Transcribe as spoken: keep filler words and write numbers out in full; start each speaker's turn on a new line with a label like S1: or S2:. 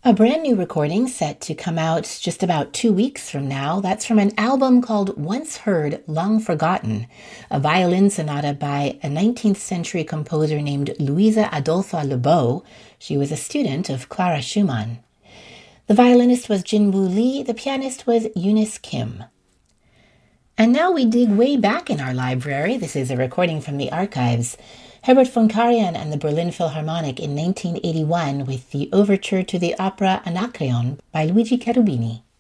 S1: A brand new recording set to come out just about two weeks from now. That's from an album called Once Heard, Long Forgotten, a violin sonata by a nineteenth century composer named Louisa Adolpha Lebeau. She was a student of Clara Schumann. The violinist was Jinwoo Lee, the pianist was Eunice Kim. And now we dig way back in our library. This is a recording from the archives. Herbert von Karajan and the Berlin Philharmonic in nineteen eighty-one with the overture to the opera Anacreon by Luigi Cherubini.